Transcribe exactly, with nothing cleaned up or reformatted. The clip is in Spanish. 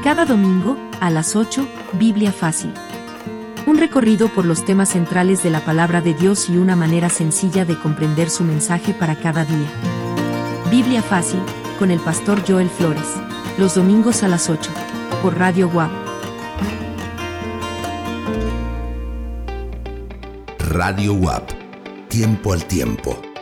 Cada domingo, a las ocho, Biblia Fácil. Un recorrido por los temas centrales de la palabra de Dios y una manera sencilla de comprender su mensaje para cada día. Biblia Fácil, con el pastor Joel Flores. Los domingos a las ocho, por Radio W A P. Radio W A P. Tiempo al tiempo.